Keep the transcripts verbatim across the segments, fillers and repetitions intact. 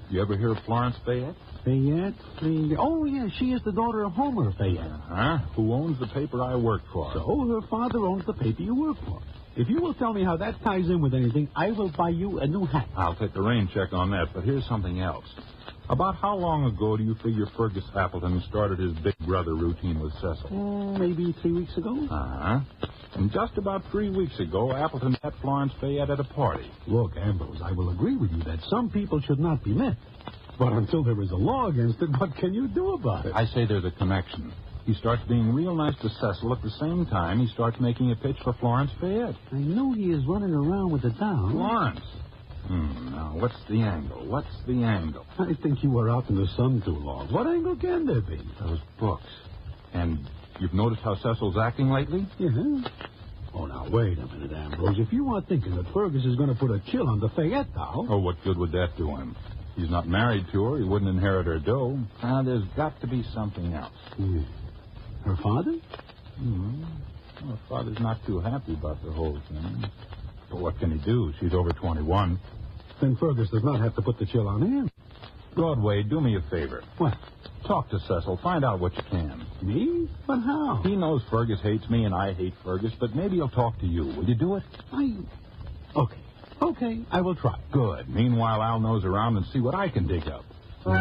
You ever hear of Florence Fayette? Fayette? Fayette? Oh, yeah, she is the daughter of Homer Fayette. Huh? Who owns the paper I work for. So her father owns the paper you work for. If you will tell me how that ties in with anything, I will buy you a new hat. I'll take the rain check on that, but here's something else. About how long ago do you figure Fergus Appleton started his big brother routine with Cecil? Oh, maybe three weeks ago. Uh-huh. And just about three weeks ago, Appleton met Florence Fayette at a party. Look, Ambrose, I will agree with you that some people should not be met. But until there is a law against it, what can you do about it? I say there's a connection. He starts being real nice to Cecil at the same time he starts making a pitch for Florence Fayette. I know he is running around with the doll. Florence. Hmm, now, what's the angle? What's the angle? I think you were out in the sun too long. What angle can there be? Those books. And you've noticed how Cecil's acting lately? Yeah. Oh, now, wait a minute, Ambrose. If you are thinking that Fergus is going to put a chill on the Fayette doll... Oh, what good would that do him? He's not married to her. He wouldn't inherit her dough. Now, there's got to be something else. Yeah. Her father? Hmm. Well, her father's not too happy about the whole thing. But what can he do? She's over twenty-one. Then Fergus does not have to put the chill on him. Broadway, do me a favor. What? Talk to Cecil. Find out what you can. Me? But how? He knows Fergus hates me and I hate Fergus, but maybe he'll talk to you. Will you do it? I... Okay. Okay, I will try. Good. Meanwhile, I'll nose around and see what I can dig up.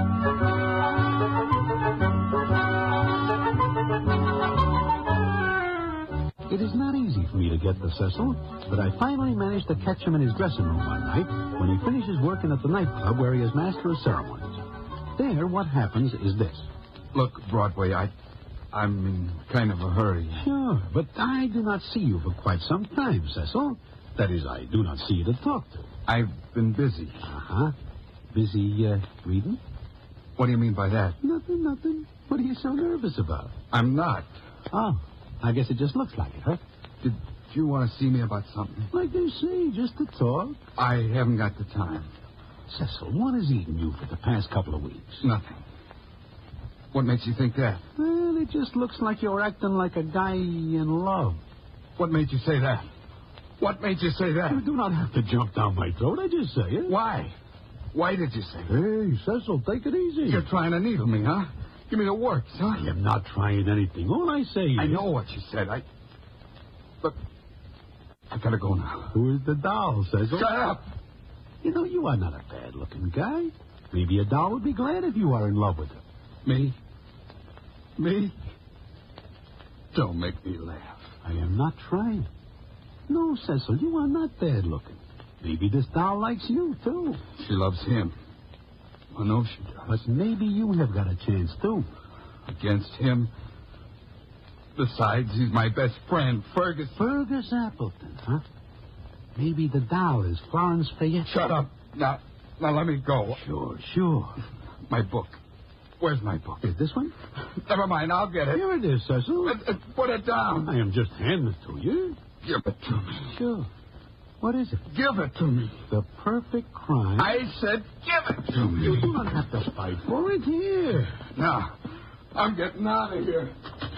It is not easy for me to get to Cecil, but I finally managed to catch him in his dressing room one night when he finishes working at the nightclub where he is master of ceremonies. There, what happens is this. Look, Broadway, I, I'm in kind of a hurry. Sure, but I do not see you for quite some time, Cecil. That is, I do not see you to talk to. I've been busy. Uh-huh. Busy, uh, reading? What do you mean by that? Nothing, nothing. What are you so nervous about? I'm not. Oh, I guess it just looks like it, huh? Did you want to see me about something? Like they say, just to talk. I haven't got the time. Cecil, what has eaten you for the past couple of weeks? Nothing. What makes you think that? Well, it just looks like you're acting like a guy in love. What made you say that? What made you say that? You do not have to jump down my throat. I just say it. Why? Why did you say it? Hey, Cecil, take it easy. You're trying to needle me, huh? Give me the works, huh? I am not trying anything. All I say is... I know what you said. I... Look, I gotta go now. Who is the doll, Cecil? Shut up! You know, you are not a bad-looking guy. Maybe a doll would be glad if you are in love with her. Me? Me? Don't make me laugh. I am not trying. No, Cecil, you are not bad-looking. Maybe this doll likes you, too. She loves him. I know she does. But maybe you have got a chance, too. Against him? Besides, he's my best friend, Fergus. Fergus Appleton, huh? Maybe the doll is Florence Fayette. Shut up. Now, now let me go. Sure, sure. My book. Where's my book? Is this one? Never mind, I'll get it. Here it is, Cecil. Uh, uh, put it down. I am just handing it to you. Give it to me. Sure. What is it? Give it to me. The Perfect Crime. I said give it to me. You do not have to fight for it. Here. Now, I'm getting out of here.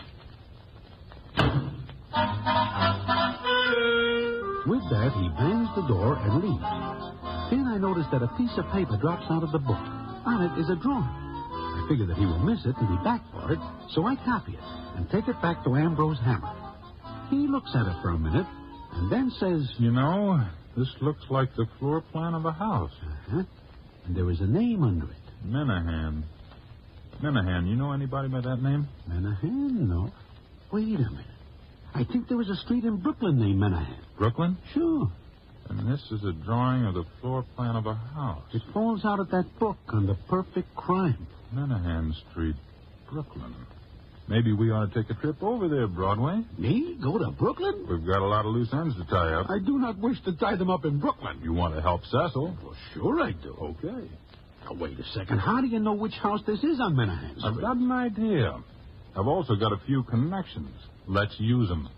With that, he bangs the door and leaves. Then I notice that a piece of paper drops out of the book. On it is a drawing. I figure that he will miss it and be back for it, so I copy it and take it back to Ambrose Hammer. He looks at it for a minute and then says, You know, this looks like the floor plan of a house. Uh-huh. And there is a name under it. Minahan. Minahan, you know anybody by that name? Minahan? No. Wait a minute. I think there was a street in Brooklyn named Minahan. Brooklyn? Sure. And this is a drawing of the floor plan of a house. It falls out of that book on the Perfect Crime. Minahan Street, Brooklyn. Maybe we ought to take a trip over there, Broadway. Me? Go to Brooklyn? We've got a lot of loose ends to tie up. I do not wish to tie them up in Brooklyn. You want to help Cecil? Well, sure I do. Okay. Now, wait a second. How do you know which house this is on Minahan Street? I've got an idea. I've also got a few connections. Let's use them.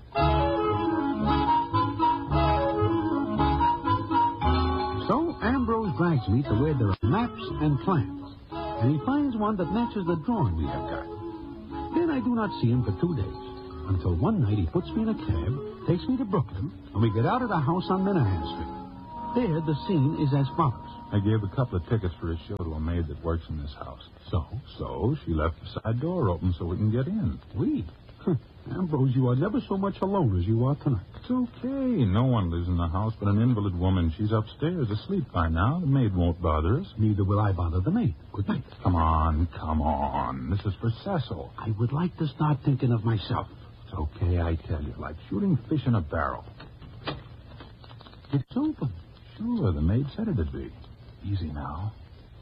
So Ambrose drags me to where there are maps and plans, and he finds one that matches the drawing we have got. Then I do not see him for two days, until one night he puts me in a cab, takes me to Brooklyn, and we get out at a house on Minahan Street. There, the scene is as follows. I gave a couple of tickets for a show to a maid that works in this house. So? So she left the side door open so we can get in. We? Ambrose, you are never so much alone as you are tonight. It's okay. No one lives in the house but an invalid woman. She's upstairs asleep by now. The maid won't bother us. Neither will I bother the maid. Good night. Come on, come on. This is for Cecil. I would like to start thinking of myself. It's okay, I tell you. Like shooting fish in a barrel. It's open. Sure, the maid said it'd be. Easy now.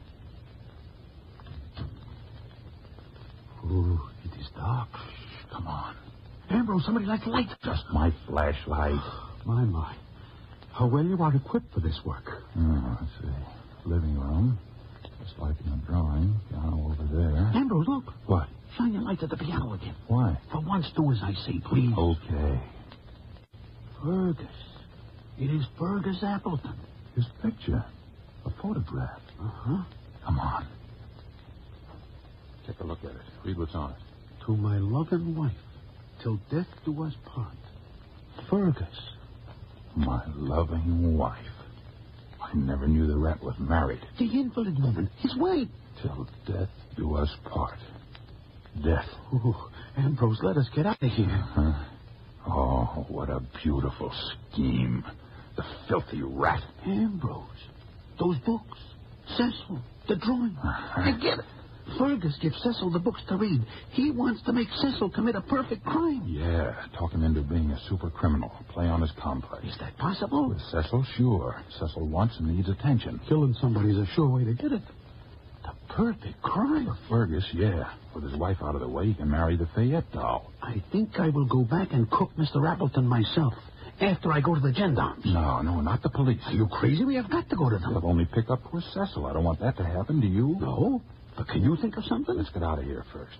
Oh, it is dark. Shh, come on. Ambrose, somebody light the light. Just my flashlight. My, my. How well you are equipped for this work. Oh, let's see. Living room. Just like in the drawing. Piano over there. Ambrose, look. What? Shine your light at the piano again. Why? For once, do as I say, please. Okay. Fergus. It is Fergus Appleton. His picture. A photograph. Uh-huh. Come on. Take a look at it. Read what's on it. To my loving wife, till death do us part. Fergus. My loving wife. I never knew the rat was married. The invalid woman, his wife. Till death do us part. Death. Oh, Ambrose, let us get out of here. Huh? Oh, what a beautiful scheme. The filthy rat. Ambrose, those books, Cecil, the drawing. I get it. Fergus gives Cecil the books to read. He wants to make Cecil commit a perfect crime. Yeah, talk him into being a super criminal. Play on his complex. Is that possible? With Cecil, sure. Cecil wants and needs attention. Killing somebody's a sure way to get it. The perfect crime. For Fergus, yeah. With his wife out of the way, he can marry the Fayette doll. I think I will go back and cook Mister Appleton myself after I go to the gendarmes. No, no, not the police. Are you crazy? We have got to go to them. They'll only pick up poor Cecil. I don't want that to happen. Do you? No. But can you think of something? Let's get out of here first.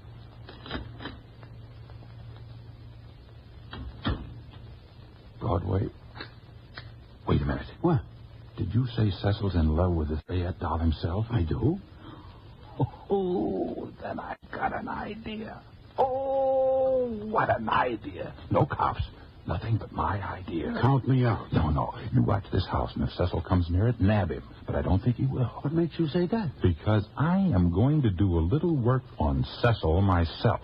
Broadway. Wait a minute. What? Did you say Cecil's in love with the Fayette doll himself? I do. Oh, then I've got an idea. Oh, what an idea. No cops. Nothing but my idea. Count me out. No, no. You watch this house, and if Cecil comes near it, nab him. But I don't think he will. What makes you say that? Because I am going to do a little work on Cecil myself.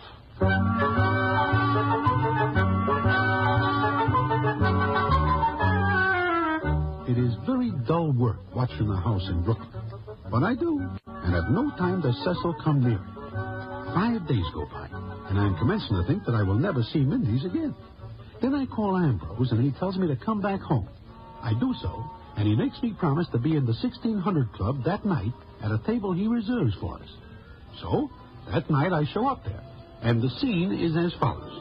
It is very dull work watching a house in Brooklyn. But I do, and at no time does Cecil come near it. Five days go by, and I'm commencing to think that I will never see Mindy's again. Then I call Ambrose, and he tells me to come back home. I do so, and he makes me promise to be in the sixteen hundred Club that night at a table he reserves for us. So, that night I show up there, and the scene is as follows.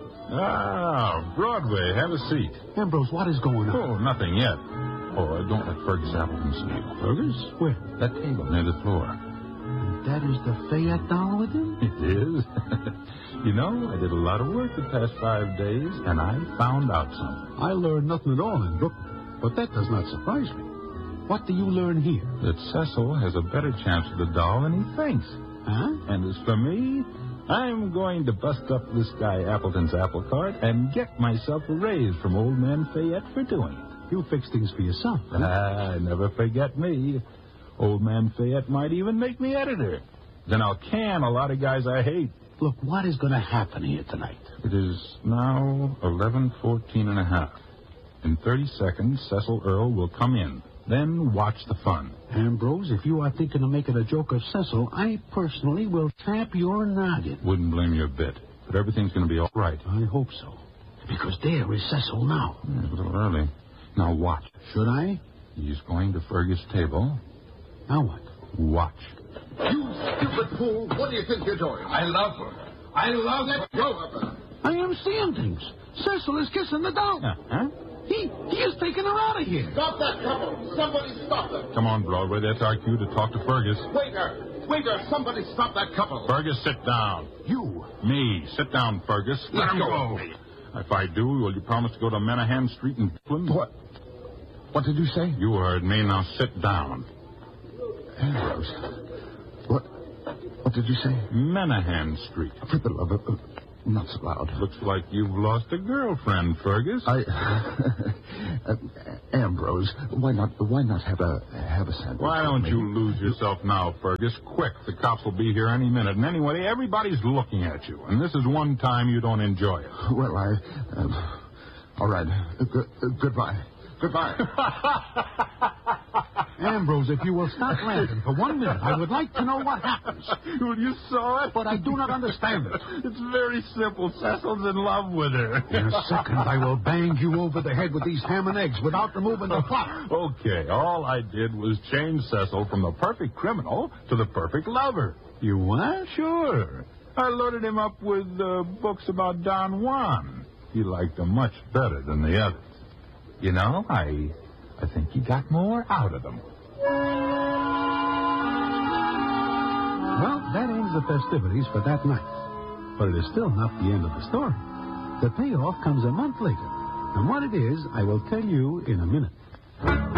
Ah, Broadway. Have a seat. Ambrose, what is going on? Oh, nothing yet. Oh, don't let Fergus Appleton see you. Fergus? Where? That table near the floor. And that is the Fayette doll with him? It is. You know, I did a lot of work the past five days, and I found out something. I learned nothing at all in Brooklyn, but that does not surprise me. What do you learn here? That Cecil has a better chance with the doll than he thinks. Huh? And as for me, I'm going to bust up this guy Appleton's apple cart and get myself a raise from old man Fayette for doing it. You fix things for yourself. Huh? Ah, never forget me. Old man Fayette might even make me editor. Then I'll can a lot of guys I hate. Look, what is going to happen here tonight? It is now eleven fourteen and a half. In thirty seconds, Cecil Earle will come in. Then watch the fun. Ambrose, if you are thinking of making a joke of Cecil, I personally will tap your noggin. Wouldn't blame you a bit. But everything's going to be all right. I hope so. Because there is Cecil now. Yeah, it's a little early. Now watch. Should I? He's going to Fergus' table. Now what? Watch. You stupid fool. What do you think you're doing? I love her. I love Let her. go of her. I am seeing things. Cecil is kissing the doll. Uh-huh. He, he is taking her out of here. Stop that couple. Somebody stop them. Come on, Broadway. That's our cue to talk to Fergus. Waiter. Waiter, somebody stop that couple. Fergus, sit down. You. Me. Sit down, Fergus. Let him go. If I do, will you promise to go to Menahan Street in Brooklyn? What? What did you say? You heard me. Now sit down. Ambrose. What? What did you say? Menahan Street. For the love of... not so loud. Looks like you've lost a girlfriend, Fergus. I... uh, Ambrose, why not why not have a have a sandwich? Why don't you lose yourself now, Fergus? Quick, the cops will be here any minute. And anyway, everybody's looking at you. And this is one time you don't enjoy it. Well, I... Uh, all right. Uh, gu- uh, goodbye. Goodbye. Ambrose, if you will stop laughing for one minute, I would like to know what happens. Well, you saw it? But I do not understand it. It's very simple. Cecil's in love with her. In a second, I will bang you over the head with these ham and eggs without removing the plot. Okay, all I did was change Cecil from the perfect criminal to the perfect lover. You what? Sure. I loaded him up with uh, books about Don Juan. He liked them much better than the others. You know, I, I think he got more out of them. Well, that ends the festivities for that night. But it is still not the end of the story. The payoff comes a month later. And what it is, I will tell you in a minute.